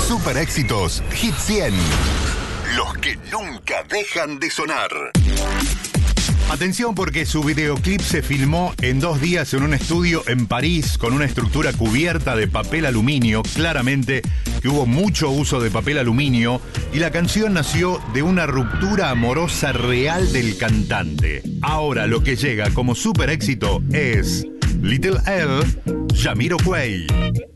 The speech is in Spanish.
Super éxitos Hit 100. Los que nunca dejan de sonar. Atención, porque su videoclip se filmó en 2 días en un estudio en París con una estructura cubierta de papel aluminio. Claramente que hubo mucho uso de papel aluminio y la canción nació de una ruptura amorosa real del cantante. Ahora lo que llega como super éxito es Little L, Jamiroquai.